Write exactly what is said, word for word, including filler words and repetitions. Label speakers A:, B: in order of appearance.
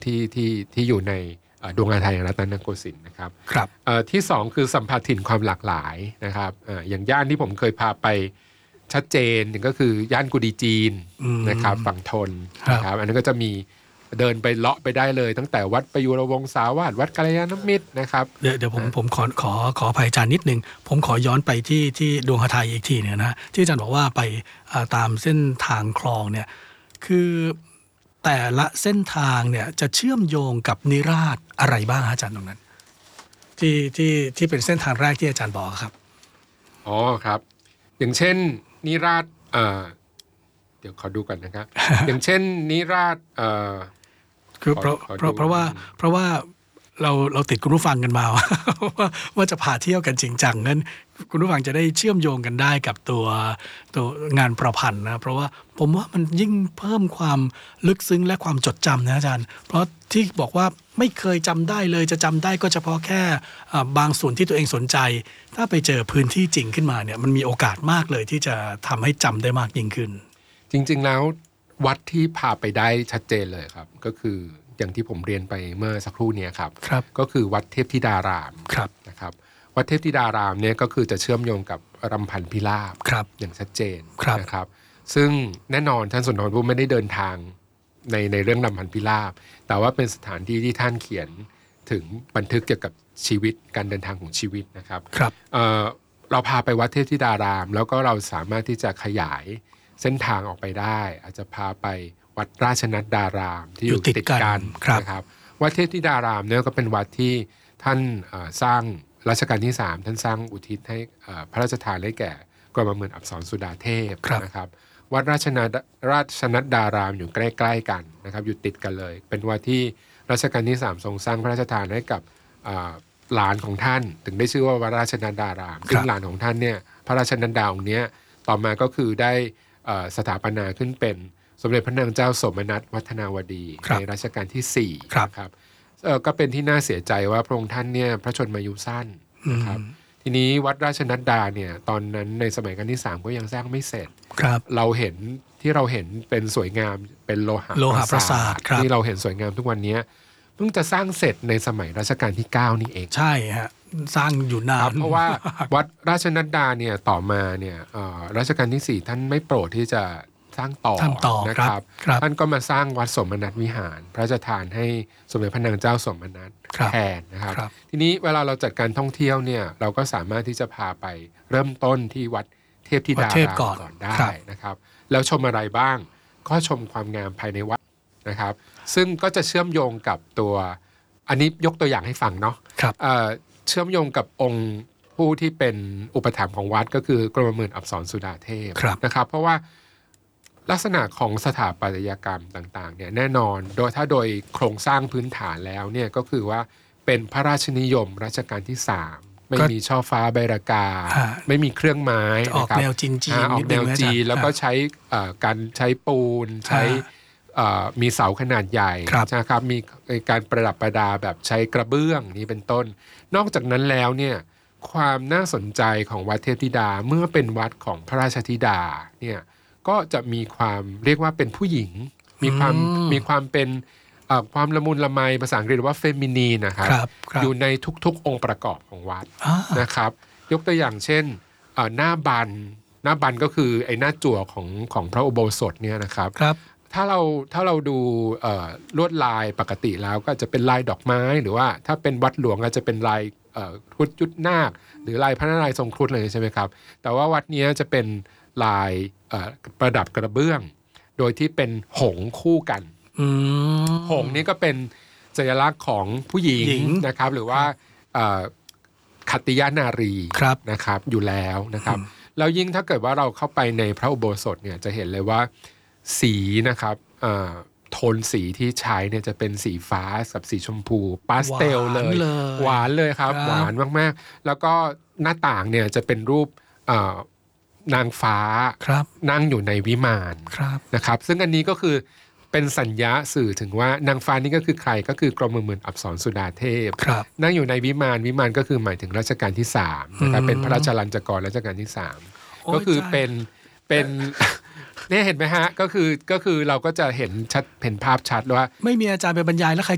A: ที่ที่ที่อยู่ในดวงอาทิตย์รัตนโกสินทร์นะครับ
B: ครับ
A: ที่สองคือสัมผัสถิ่นความหลากหลายนะครับอย่างย่านที่ผมเคยพาไปชัดเจนก็คือย่านกุดีจีนนะครับฝั่งทนนะครับอันนั้นก็จะมีเดินไปเลาะไปได้เลยตั้งแต่วัดประยุรวงศาวาสวัดกัลยาณมิตรนะครับ
B: เดี๋ยวเดี๋ยวผมผมขอขอขออภัยอาจารย์นิดนึงผมขอย้อนไปที่ที่ดวงหทัยอีกทีเนี่ยนะที่อาจารย์บอกว่าไปตามเส้นทางคลองเนี่ยคือแต่ละเส้นทางเนี่ยจะเชื่อมโยงกับนิราศอะไรบ้างอาจารย์ตรงนั้นที่ที่ที่เป็นเส้นทางแรกที่อาจารย์บอกครับ
A: อ๋อครับอย่างเช่นนิราศเอ่อเดี๋ยวขอดูกันนะครับ อย่างเช่นนิราศเอ่อ
B: คือเพราะเพราะเพราะว่าเพราะว่าเราเราติดคุณผู้ฟังกันมา ว่าว่าจะพาเที่ยวกันจริงจังนั้นคุณผู้ฟังจะได้เชื่อมโยงกันได้กับตัวตัวงานประพันธ์นะเพราะว่าผมว่ามันยิ่งเพิ่มความลึกซึ้งและความจดจำนะอาจารย์เพราะที่บอกว่าไม่เคยจำได้เลยจะจำได้ก็เฉพาะแค่บางส่วนที่ตัวเองสนใจถ้าไปเจอพื้นที่จริงขึ้นมาเนี่ยมันมีโอกาสมากเลยที่จะทำให้จำได้มากยิ่งขึ้น
A: จริงๆแล้ววัดที่พาไปได้ชัดเจนเลยครับก็คืออย่างที่ผมเรียนไปเมื่อสักครู่นี้ครับก็คือวัดเทพธิดารามนะครับวัดเทพธิดารามเนี่ยก็คือจะเชื่อมโยงกับรำพันพิราบอย่างชัดเจนนะครับซึ่งแน่นอนท่านสุนทรภู่ไม่ได้เดินทางในในเรื่องรำพันพิราบแต่ว่าเป็นสถานที่ที่ท่านเขียนถึงบันทึกเกี่ยวกับชีวิตการเดินทางของชีวิตนะครับเอ่อเราพาไปวัดเทพธิดารามแล้วก็เราสามารถที่จะขยายเส้นทางออกไปได้อาจจะพาไปวัดราชนัดดารามที่อยู่ติดกันนะครับวัดเทพธิดารามเนี่ยก็เป็นวัดที่ท่านสร้างรัชกาลที่สามท่านสร้างอุทิศให้พระราชทานให้แก่กรมหมื่นอับสรสุดาเทพนะครับวัดราชนัดราชนัดดารามอยู่ใกล้ๆกันนะครับอยู่ติดกันเลยเป็นวัดที่รัชกาลที่สามทรงสร้างพระราชทานให้กับหลานของท่านถึงได้ชื่อว่าวัดราชนัดดารามซึ่งหลานของท่านเนี่ยพระราชนัดดาองค์นี้ต่อมาก็คือได้สถาปนาขึ้นเป็นสมเด็จพระนางเจ้าสมนัสวัฒนาวดีในรัชกาลที่สี่นะครับก็เป็นที่น่าเสียใจว่าพระองค์ท่านเนี่ยพระชนมายุสั้นนะครับทีนี้วัดราชนัดดาเนี่ยตอนนั้นในสมัยรัชกาลที่สามก็ยังสร้างไม่เสร็จเราเห็นที่เราเห็นเป็นสวยงามเป็นโลหะ
B: โลหะปราสาท
A: ที่เราเห็นสวยงามทุกวันนี้เพิ่งจะสร้างเสร็จในสมัยรัชกาลที่เก้านี่เอง
B: ใช่ฮะสร้างอยู่นาน
A: เพราะว่าวัดราชนัดดาเนี่ยต่อมาเนี่ยรัชกาลที่สี่ท่านไม่โปรดที่จะสร้างต่อนะครับท่านก็มาสร้างวัดสมนัตวิหารพระราชทานให้สมเด็จพระนางเจ้าสมนัตแทนนะครับทีนี้เวลาเราจัดการท่องเที่ยวเนี่ยเราก็สามารถที่จะพาไปเริ่มต้นที่วัดเทพธิดารามก่อนได้นะครับแล้วชมอะไรบ้างก็ชมความงามภายในวัดนะครับซึ่งก็จะเชื่อมโยงกับตัวอันนี้ยกตัวอย่างให้ฟังเนาะเชื่อมโยงกับองค์ผู้ที่เป็นอุปถัมภ์ของวัดก็คือกรมหมื่นอับสรสุดาเทพนะครับเพราะว่าลักษณะของสถาปัตยกรรมต่างๆเนี่ยแน่นอนโดยถ้าโดยโครงสร้างพื้นฐานแล้วเนี่ยก็คือว่าเป็นพระราชนิยมรัชกาลที่สามไม่มีช่อฟ้าใบรากาไม่มีเครื่องไม
B: ออกแนวจีนจีน
A: ออกแนวจีนแล้วก็ใช้การใช้ปูนใช้มีเสาขนาดใหญ่นะครับมีการประดับประดาแบบใช้กระเบื้องนี้เป็นต้นนอกจากนั้นแล้วเนี่ยความน่าสนใจของวัดเทพธิดาเมื่อเป็นวัดของพระราชธิดาเนี่ยก็จะมีความเรียกว่าเป็นผู้หญิงมีความมีความเป็นความละมุนละไมภาษาอังกฤษว่าเฟมินีนนะครับอยู่ในทุกๆองค์ประกอบของวัดนะครับยกตัวอย่างเช่นหน้าบันหน้าบันก็คือไอ้หน้าจั่วของของพระอุโบสถเนี่ยนะครับถ้าเราถ้าเราดูลวดลายปกติแล้วก็จะเป็นลายดอกไม้หรือว่าถ้าเป็นวัดหลวงก็จะเป็นลายครุฑยุทธนาคหรือลายพระนารายณ์ทรงครุฑเลยใช่ไหมครับแต่ว่าวัดนี้จะเป็นลายประดับกระเบื้องโดยที่เป็นหงส์คู่กันหงส์นี่ก็เป็นสัญลักษณ์ของผู้หญิงนะครับหรือว่าขัตติยนารีนะครับอยู่แล้วนะครับแล้วยิ่งถ้าเกิดว่าเราเข้าไปในพระอุโบสถเนี่ยจะเห็นเลยว่าสีนะครับโทนสีที่ใช้เนี่ยจะเป็นสีฟ้ากับสีชมพูพาสเทลเลยหวานเลยครับหวานมากๆแล้วก็หน้าต่างเนี่ยจะเป็นรูปนางฟ้านั่งอยู่ในวิมานนะครับซึ่งอันนี้ก็คือเป็นสัญญาสื่อถึงว่านางฟ้านี่ก็คือใครก็คือกรมหมื่นอับสรสุดาเทพนั่งอยู่ในวิมานวิมานก็คือหมายถึงรัชกาลที่สามนะครับเป็นพระราชลัญจกรรัชกาลที่สามก็คือเป็นเป็นเนี่ยเห็นไหมฮะก็คือก็คือเราก็จะเห็นชัดเห็นภาพชัดว่า
B: ไม่มีอาจารย์ไปบรรยายแล้วใคร